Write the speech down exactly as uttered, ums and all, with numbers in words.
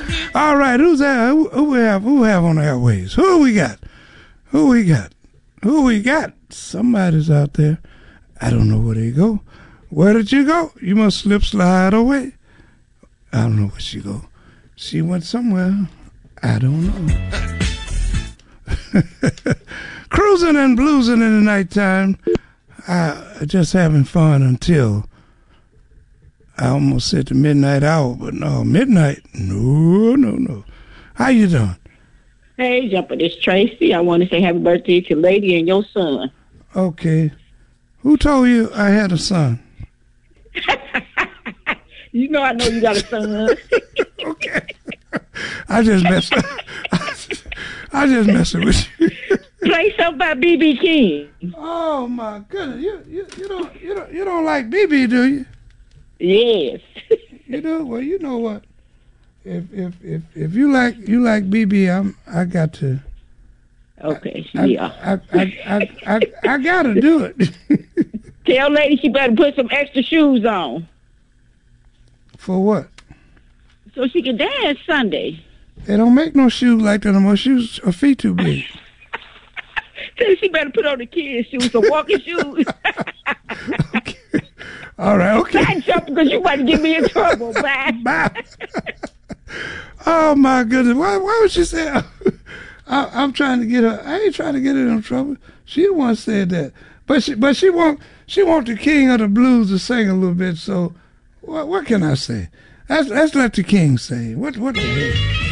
All right, who's that? Who, who we have? Who we have on the airways? Who we got? Who we got? Who we got? Somebody's out there. I don't know where they go. Where did you go? You must slip slide away. I don't know where she go. She went somewhere. I don't know. Cruising and bluesing in the nighttime. I just having fun until I almost said the midnight hour, but no, midnight. No, no, no. How you doing? Hey, Jumper, this Tracy. I want to say happy birthday to Lady and your son. Okay. Who told you I had a son? You know I know you got a son. Okay. I just messed up. I just messing with you. Play something by B B King. Oh my goodness. You you, you don't you don't you don't like B B, do you? Yes. You do? Well, you know what? If if if if you like you like B B, I'm I got to. Okay. I, yeah. I I, I I I I gotta do it. Tell Lady she better put some extra shoes on. For what? So she can dance Sunday. They don't make no shoes like that no more. Shoes, her feet too big. Tell she better put on the kids' shoes, some walking shoes. Okay. All right, okay. Bye, Jump, because you about to get me in trouble. Bye. Bye. Oh, my goodness. Why, why would she say, I, I'm trying to get her, I ain't trying to get her in trouble. She the one said that. But she, but she want, she want the king of the blues to sing a little bit, so what, what can I say? Let's, let's let the king say. What, what the hell?